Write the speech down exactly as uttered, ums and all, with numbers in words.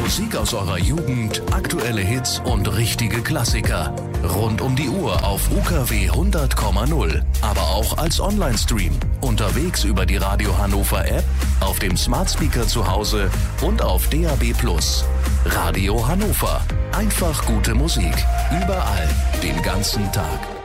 Musik aus eurer Jugend, aktuelle Hits und richtige Klassiker. Rund um die Uhr auf U K W hundert Komma null, aber auch als Online-Stream. Unterwegs über die Radio Hannover App, auf dem Smart Speaker zu Hause und auf D A B Plus. Radio Hannover. Einfach gute Musik. Überall. Den ganzen Tag.